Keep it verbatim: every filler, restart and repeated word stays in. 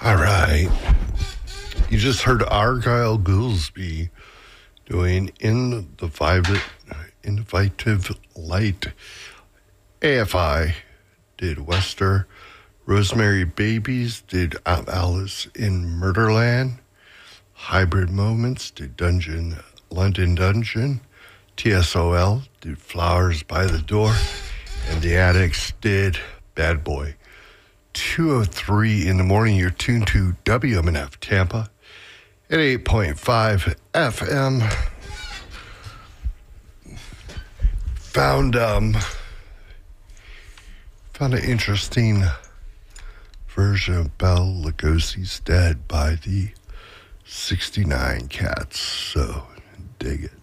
All right. You just heard Argyle Goolsby doing In the Violet, Innovative Light. A F I did Wester. Rosemary Babies did Alice in Murderland. Hybrid Moments did Dungeon, London Dungeon. T S O L did Flowers by the Door. And the Addicts did Bad Boy. two oh three in the morning, you're tuned to W M N F Tampa at eight point five F M. Found, um, found an interesting version of Bela Lugosi's Dead by the sixty-nine Cats, so dig it.